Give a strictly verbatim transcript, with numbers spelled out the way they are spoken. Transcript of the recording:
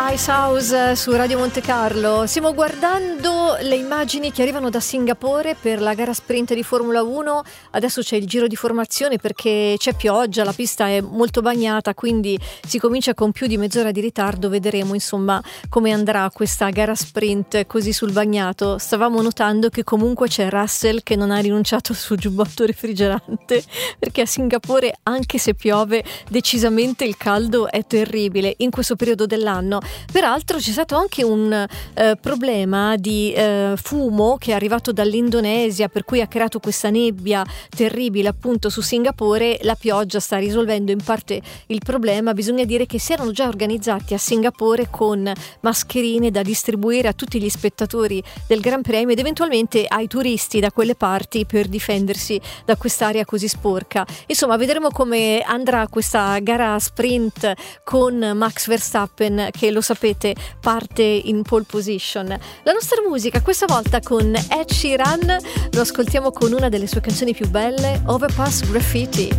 Ice House su Radio Monte Carlo. Stiamo guardando le immagini che arrivano da Singapore per la gara sprint di Formula uno. Adesso c'è il giro di formazione perché c'è pioggia, la pista è molto bagnata, quindi si comincia con più di mezz'ora di ritardo. Vedremo insomma come andrà questa gara sprint così sul bagnato. Stavamo notando che comunque c'è Russell che non ha rinunciato al suo giubbotto refrigerante, perché a Singapore, anche se piove, decisamente il caldo è terribile in questo periodo dell'anno. Peraltro c'è stato anche un eh, problema di eh, fumo che è arrivato dall'Indonesia, per cui ha creato questa nebbia terribile appunto su Singapore. La pioggia sta risolvendo in parte il problema. Bisogna dire che si erano già organizzati a Singapore con mascherine da distribuire a tutti gli spettatori del Gran Premio ed eventualmente ai turisti da quelle parti per difendersi da quest'area così sporca. Insomma, vedremo come andrà questa gara sprint con Max Verstappen che, lo sapete, parte in pole position. La nostra musica questa volta con Ed Sheeran, lo ascoltiamo con una delle sue canzoni più belle, Overpass Graffiti.